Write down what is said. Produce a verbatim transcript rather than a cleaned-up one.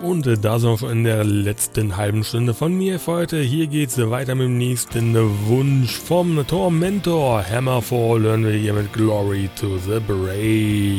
Und äh, da sind wir schon in der letzten halben Stunde von mir für heute. Hier geht's weiter mit dem nächsten Wunsch vom Tormentor. Hammerfall hören wir hier mit Glory to the Brave.